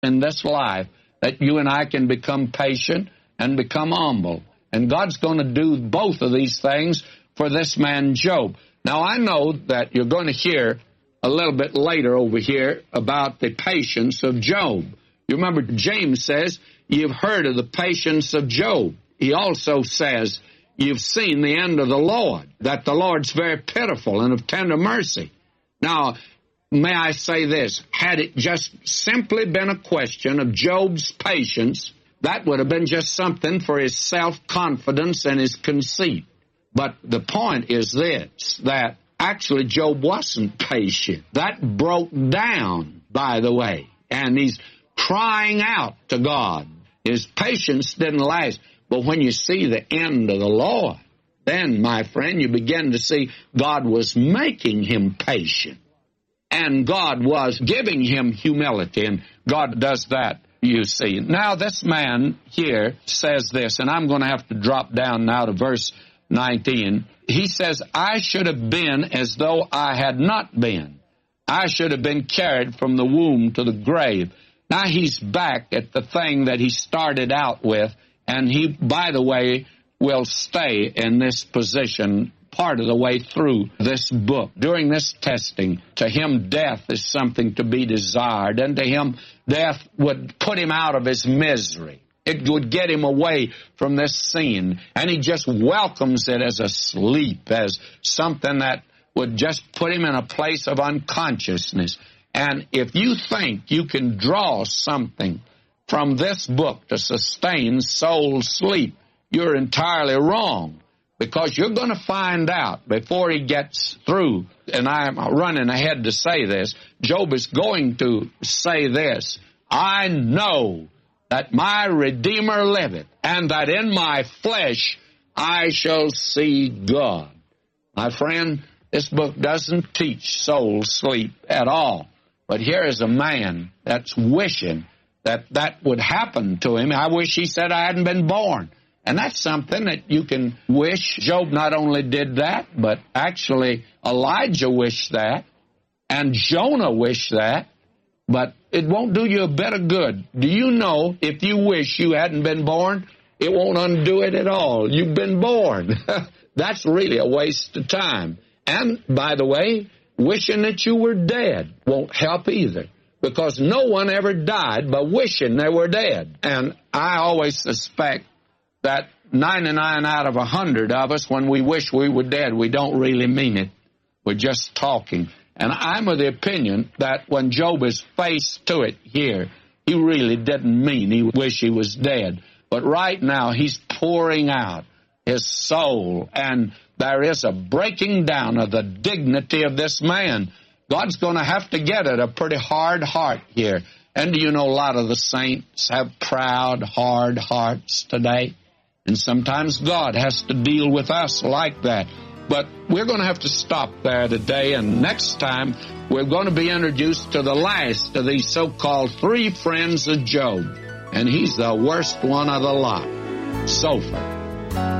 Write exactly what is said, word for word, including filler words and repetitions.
in this life that you and I can become patient and become humble. And God's going to do both of these things for this man Job. Now, I know that you're going to hear a little bit later over here about the patience of Job. You remember James says, you've heard of the patience of Job. He also says, you've seen the end of the Lord, that the Lord's very pitiful and of tender mercy. Now, may I say this, had it just simply been a question of Job's patience, that would have been just something for his self-confidence and his conceit. But the point is this, that actually Job wasn't patient. That broke down, by the way, and he's crying out to God. His patience didn't last. But when you see the end of the Lord, then, my friend, you begin to see God was making him patient. And God was giving him humility, and God does that, you see. Now, this man here says this, and I'm going to have to drop down now to verse nineteen. He says, I should have been as though I had not been. I should have been carried from the womb to the grave. Now he's back at the thing that he started out with, and he, by the way, will stay in this position part of the way through this book. During this testing, to him death is something to be desired, and to him death would put him out of his misery. It would get him away from this scene, and he just welcomes it as a sleep, as something that would just put him in a place of unconsciousness. And if you think you can draw something from this book to sustain soul sleep, you're entirely wrong, because you're going to find out before he gets through, and I'm running ahead to say this, Job is going to say this, I know that my Redeemer liveth, and that in my flesh I shall see God. My friend, this book doesn't teach soul sleep at all. But here is a man that's wishing that that would happen to him. I wish he said I hadn't been born. And that's something that you can wish. Job not only did that, but actually Elijah wished that, and Jonah wished that, but it won't do you a bit of good. Do you know if you wish you hadn't been born, it won't undo it at all. You've been born. That's really a waste of time. And, by the way, wishing that you were dead won't help either, because no one ever died by wishing they were dead. And I always suspect that ninety-nine out of one hundred of us, when we wish we were dead, we don't really mean it. We're just talking. And I'm of the opinion that when Job is faced to it here, he really didn't mean he wished he was dead. But right now, he's pouring out his soul, and there is a breaking down of the dignity of this man. God's going to have to get at a pretty hard heart here. And do you know a lot of the saints have proud, hard hearts today? And sometimes God has to deal with us like that. But we're going to have to stop there today, and next time we're going to be introduced to the last of these so-called three friends of Job. And he's the worst one of the lot, Zophar.